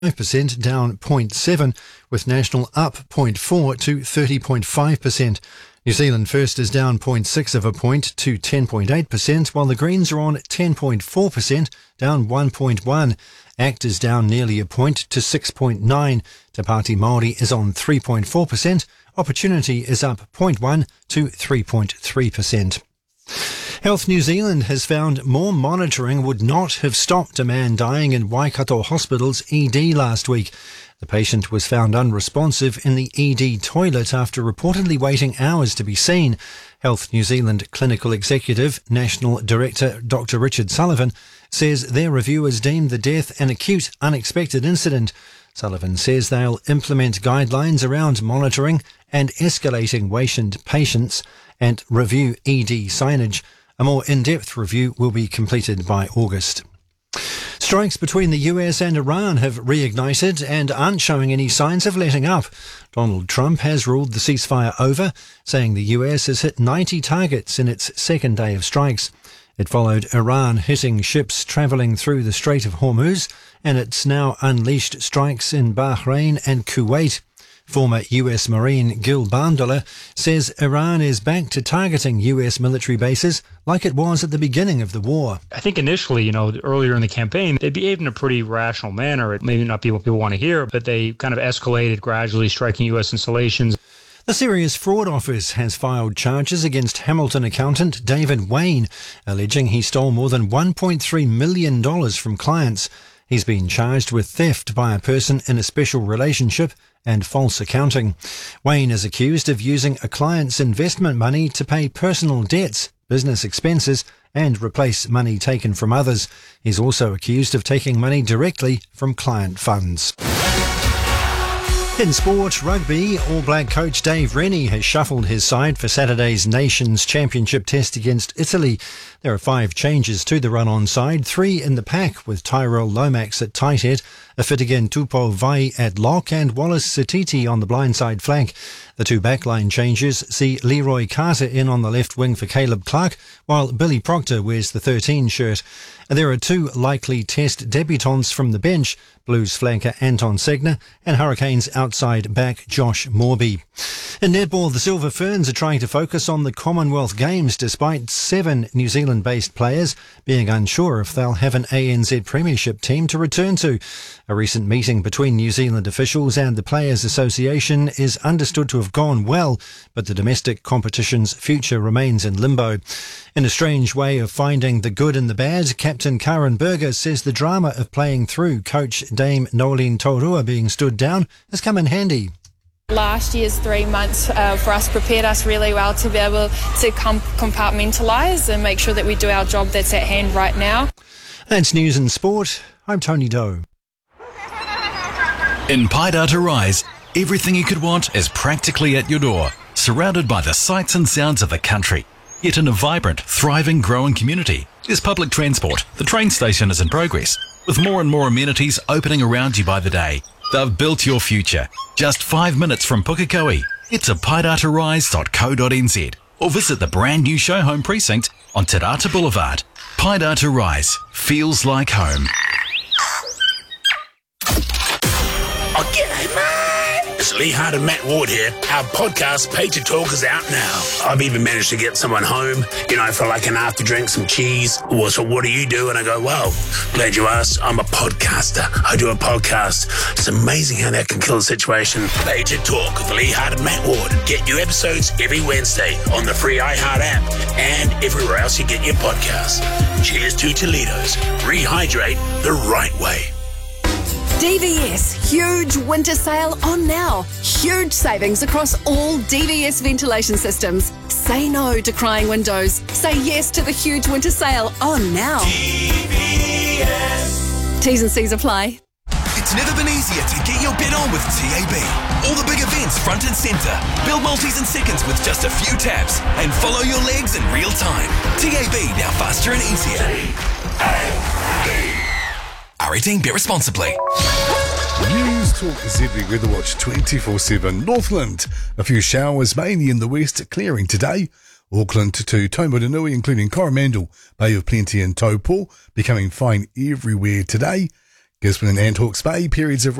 5% down 0.7, with National up 0.4 to 30.5%. New Zealand First is down 0.6 of a point to 10.8%, while the Greens are on 10.4%, down 1.1. ACT is down nearly a point to 6.9. Te Pāti Māori is on 3.4%. Opportunity is up 0.1 to 3.3%. Health New Zealand has found more monitoring would not have stopped a man dying in Waikato Hospital's ED last week. The patient was found unresponsive in the ED toilet after reportedly waiting hours to be seen. Health New Zealand Clinical Executive, National Director Dr. Richard Sullivan, says their review has deemed the death an acute, unexpected incident. Sullivan says they'll implement guidelines around monitoring and escalating patients and review ED signage. A more in-depth review will be completed by August. Strikes between the US and Iran have reignited and aren't showing any signs of letting up. Donald Trump has ruled the ceasefire over, saying the US has hit 90 targets in its second day of strikes. It followed Iran hitting ships travelling through the Strait of Hormuz, and it's now unleashed strikes in Bahrain and Kuwait. Former US Marine Gil Bandler says Iran is back to targeting US military bases like it was at the beginning of the war. I think initially, earlier in the campaign, they behaved in a pretty rational manner. It may not be what people want to hear, but they kind of escalated, gradually striking US installations. The Serious Fraud Office has filed charges against Hamilton accountant David Wayne, alleging he stole more than $1.3 million from clients. He's been charged with theft by a person in a special relationship and false accounting. Wayne is accused of using a client's investment money to pay personal debts, business expenses, and replace money taken from others. He's also accused of taking money directly from client funds. In sport, rugby, All Black coach Dave Rennie has shuffled his side for Saturday's Nations Championship test against Italy. There are 5 changes to the run-on side, 3 in the pack with Tyrell Lomax at tight head, Afitigan Tupou Vai at lock and Wallace Satiti on the blindside flank. The 2 backline changes see Leroy Carter in on the left wing for Caleb Clark, while Billy Proctor wears the 13 shirt. There are 2 likely test debutants from the bench, Blues flanker Anton Segner and Hurricanes outside back Josh Morby. In netball, the Silver Ferns are trying to focus on the Commonwealth Games despite 7 New Zealand-based players being unsure if they'll have an ANZ Premiership team to return to. A recent meeting between New Zealand officials and the Players Association is understood to have gone well, but the domestic competition's future remains in limbo. In a strange way of finding the good and the bad, Captain Karen Berger says the drama of playing through coach Dame Nolene Taurua being stood down has come in handy. Last year's 3 months for us prepared us really well to be able to compartmentalise and make sure that we do our job that's at hand right now. That's news and sport. I'm Tony Doe. In Paidata Rise, everything you could want is practically at your door, surrounded by the sights and sounds of the country. Yet in a vibrant, thriving, growing community, there's public transport. The train station is in progress, with more and more amenities opening around you by the day. They've built your future. Just 5 minutes from Pukekohe. It's a paidatarise.co.nz or visit the brand new show home precinct on Te Rata Boulevard. Paidata Rise feels like home. Oh, g'day, mate. It's Lee Hart and Matt Ward here. Our podcast, Pay to Talk, is out now. I've even managed to get someone home, for like an after drink, some cheese. Well, so what do you do? And I go, well, glad you asked. I'm a podcaster. I do a podcast. It's amazing how that can kill a situation. Pay to Talk with Lee Hart and Matt Ward. Get new episodes every Wednesday on the free iHeart app and everywhere else you get your podcasts. Cheers to Toledo's. Rehydrate the right way. DVS huge winter sale on now. Huge savings across all DVS ventilation systems. Say no to crying windows. Say yes to the huge winter sale on now. DVS. T's and C's apply. It's never been easier to get your bet on with TAB. All the big events front and centre. Build multis in seconds with just a few taps and follow your legs in real time. TAB, now faster and easier. R18, bet responsibly. News Talk ZB Weather Watch 24/7. Northland, a few showers mainly in the west, clearing today. Auckland to Taumarunui, including Coromandel, Bay of Plenty and Taupo, becoming fine everywhere today. Gisborne and Hawke's Bay, periods of